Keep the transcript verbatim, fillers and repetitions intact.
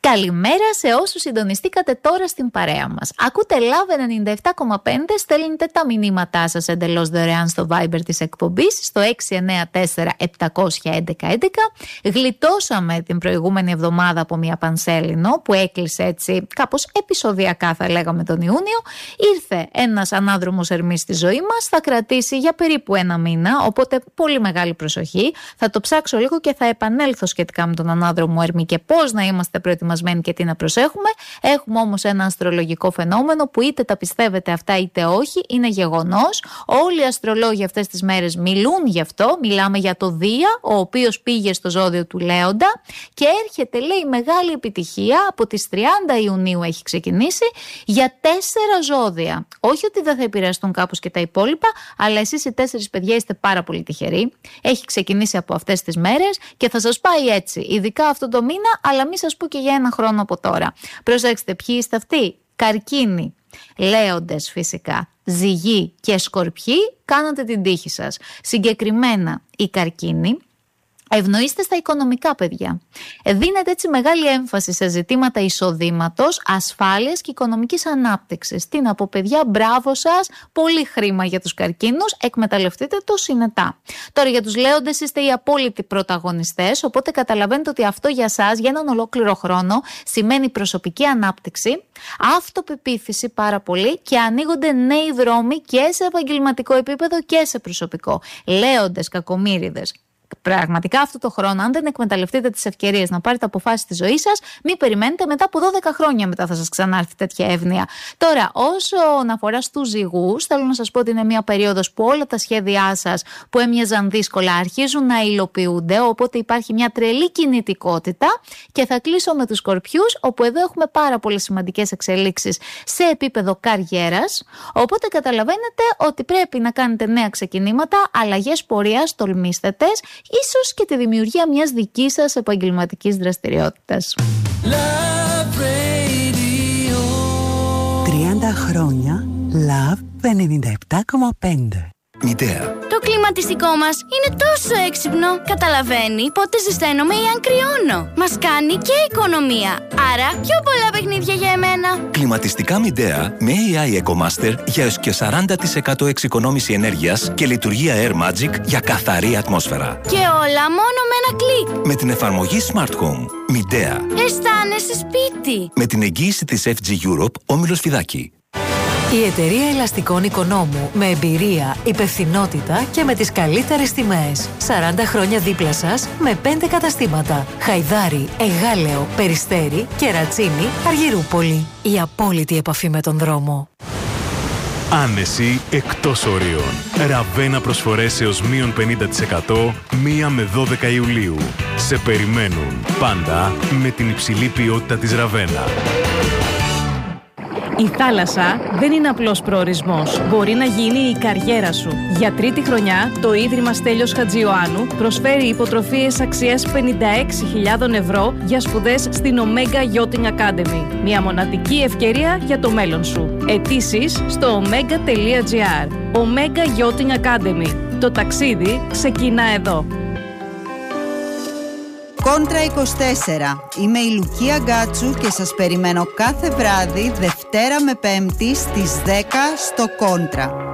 Καλημέρα σε όσους συντονιστήκατε τώρα στην παρέα μας. Ακούτε Love ενενήντα επτά κόμμα πέντε, στέλνετε τα μηνύματά σας εντελώς δωρεάν στο Viber της εκπομπής στο έξι εννέα τέσσερα επτακόσια έντεκα έντεκα. Γλιτώσαμε την προηγούμενη εβδομάδα από μια πανσέλινο που έκλεισε έτσι κάπως επεισοδιακά, θα λέγαμε, τον Ιούνιο. Ήρθε ένας ανάδρομος Ερμής στη ζωή μας, θα κρατήσει για περίπου ένα μήνα, οπότε πολύ μεγάλη προσοχή. Θα το ψάξω λίγο και θα επανέλθω σχετικά με τον ανάδρομο Ερμή και πώς να είμαστε προετοιμασμένοι και τι να προσέχουμε. Έχουμε όμως ένα αστρολογικό φαινόμενο που είτε τα πιστεύετε αυτά είτε όχι, είναι γεγονός. Όλοι οι αστρολόγοι αυτές τις μέρες μιλούν γι' αυτό. Μιλάμε για το Δία, ο οποίος πήγε στο ζώδιο του Λέοντα και έρχεται, λέει, μεγάλη επιτυχία. Από τις τριάντα Ιουνίου έχει ξεκινήσει για τέσσερα ζώδια. Όχι ότι δεν θα επηρεαστούν κάπως και τα υπόλοιπα, αλλά εσείς οι τέσσερις παιδιά είστε πάρα πολύ τυχεροί. Έχει ξεκινήσει από αυτές τις μέρες και θα σας πάει έτσι, ειδικά αυτό το μήνα, αλλά μην σας πω και για ένα χρόνο από τώρα. Προσέξτε, ποιοι είστε αυτοί? Καρκίνοι, Λέοντες φυσικά, Ζυγοί και Σκορπιοί, κάνατε την τύχη σας. Συγκεκριμένα οι Καρκίνοι ευνοείστε στα οικονομικά, παιδιά. Δίνετε έτσι μεγάλη έμφαση σε ζητήματα εισοδήματος, ασφάλειας και οικονομικής ανάπτυξης. Τι να πω, παιδιά, μπράβο σας, πολύ χρήμα για τους καρκίνους, εκμεταλλευτείτε το συνετά. Τώρα για τους Λέοντες είστε οι απόλυτοι πρωταγωνιστές, οπότε καταλαβαίνετε ότι αυτό για σας για έναν ολόκληρο χρόνο σημαίνει προσωπική ανάπτυξη, αυτοπεποίθηση πάρα πολύ και ανοίγονται νέοι δρόμοι και σε επαγγελματικό επίπεδο και σε προσωπικό. Λέοντες, κακομοίριδες. Πραγματικά αυτό το χρόνο, αν δεν εκμεταλλευτείτε τις ευκαιρίες να πάρετε αποφάσεις στη ζωή σας, μην περιμένετε μετά από δώδεκα χρόνια μετά θα σας ξανάρθει τέτοια εύνοια. Τώρα, όσον αφορά στους Ζυγούς, θέλω να σας πω ότι είναι μια περίοδος που όλα τα σχέδιά σας που έμοιαζαν δύσκολα αρχίζουν να υλοποιούνται, οπότε υπάρχει μια τρελή κινητικότητα. Και θα κλείσω με τους Σκορπιούς, όπου εδώ έχουμε πάρα πολύ σημαντικές εξελίξεις σε επίπεδο καριέρας. Οπότε καταλαβαίνετε ότι πρέπει να κάνετε νέα ξεκινήματα, αλλαγές πορείας, τολμήστε τες. Ίσως και τη δημιουργία μιας δικής σας επαγγελματικής δραστηριότητας. τριάντα χρόνια Love ενενήντα επτά κόμμα πέντε. Μητέα. Το κλιματιστικό μας είναι τόσο έξυπνο. Καταλαβαίνει πότε ζεσταίνομαι ή αν κρυώνω. Μας κάνει και οικονομία. Άρα πιο πολλά παιχνίδια για εμένα. Κλιματιστικά Μητέα με έι άι EcoMaster για έως και σαράντα τοις εκατό εξοικονόμηση ενέργειας και λειτουργία Air Magic για καθαρή ατμόσφαιρα. Και όλα μόνο με ένα κλικ. Με την εφαρμογή Smart Home. Μητέα. Αισθάνεσαι σπίτι. Με την εγγύηση της εφ τζι Europe, Όμιλος Φιδάκη. Η εταιρεία ελαστικών Οικονόμου, με εμπειρία, υπευθυνότητα και με τις καλύτερες τιμές. σαράντα χρόνια δίπλα σας με πέντε καταστήματα. Χαϊδάρι, Εγάλεο, Περιστέρι, Κερατσίνη, Αργυρούπολη. Η απόλυτη επαφή με τον δρόμο. Άνεση εκτός ορίων. Ραβένα προσφορές έως μείον πενήντα τοις εκατό μία με δώδεκα Ιουλίου. Σε περιμένουν πάντα με την υψηλή ποιότητα της Ραβένα. Η θάλασσα δεν είναι απλός προορισμός. Μπορεί να γίνει η καριέρα σου. Για τρίτη χρονιά, το Ίδρυμα Στέλιος Χατζιωάννου προσφέρει υποτροφίες αξίας πενήντα έξι χιλιάδες ευρώ για σπουδές στην Omega Yachting Academy. Μια μοναδική ευκαιρία για το μέλλον σου. Αιτήσεις στο omega τελεία gr. Omega Yachting Academy. Το ταξίδι ξεκινά εδώ. Κόντρα είκοσι τέσσερα. Είμαι η Λουκία Γκάτσου και σας περιμένω κάθε βράδυ Δευτέρα με Πέμπτη στις δέκα στο Κόντρα.